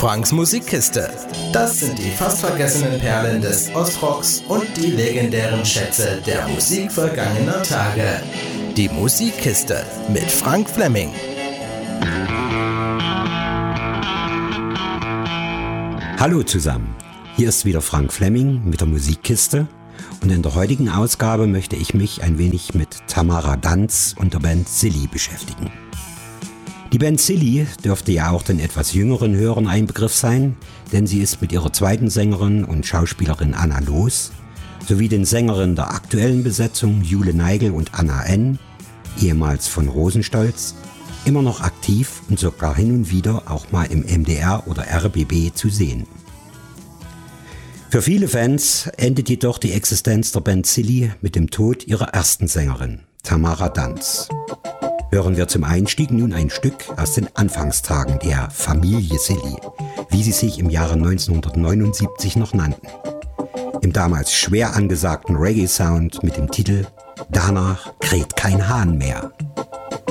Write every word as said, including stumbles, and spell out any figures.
Franks Musikkiste. Das sind die fast vergessenen Perlen des Ostrocks und die legendären Schätze der Musik vergangener Tage. Die Musikkiste mit Frank Fleming. Hallo zusammen, hier ist wieder Frank Fleming mit der Musikkiste und in der heutigen Ausgabe möchte ich mich ein wenig mit Tamara Danz und der Band Silly beschäftigen. Die Band Silly dürfte ja auch den etwas jüngeren Hörern ein Begriff sein, denn sie ist mit ihrer zweiten Sängerin und Schauspielerin Anna Loos sowie den Sängerinnen der aktuellen Besetzung Jule Neigel und Anna N., ehemals von Rosenstolz, immer noch aktiv und sogar hin und wieder auch mal im M D R oder R B B zu sehen. Für viele Fans endet jedoch die Existenz der Band Silly mit dem Tod ihrer ersten Sängerin, Tamara Danz. Hören wir zum Einstieg nun ein Stück aus den Anfangstagen der Familie Silly, wie sie sich im Jahre neunzehnhundertneunundsiebzig noch nannten. Im damals schwer angesagten Reggae-Sound mit dem Titel »Danach kräht kein Hahn mehr«.